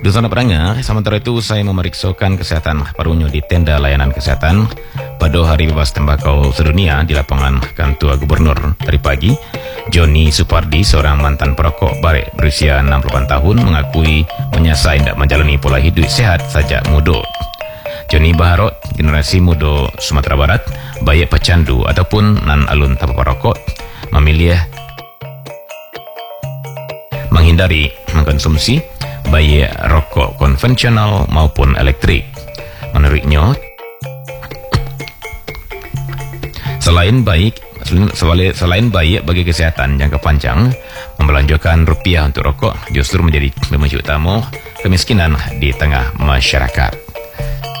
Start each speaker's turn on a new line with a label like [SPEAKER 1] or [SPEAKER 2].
[SPEAKER 1] Di sana pendengar, sementara itu saya memeriksakan kesehatan parunya di tenda layanan kesehatan pada Hari Bebas Tembakau Sedunia di lapangan Kantor Gubernur. Tadi pagi, Joni Supardi, seorang mantan perokok barik berusia 68 tahun, mengakui menyesal tidak menjalani pola hidup sehat sejak muda. Joni berharap generasi muda Sumatera Barat, baik pecandu ataupun nan alun tanpa perokok, memilih menghindari mengkonsumsi baik rokok konvensional maupun elektrik. Menurutnya, selain baik bagi kesehatan jangka panjang, membelanjakan rupiah untuk rokok justru menjadi pemicu utama kemiskinan di tengah masyarakat.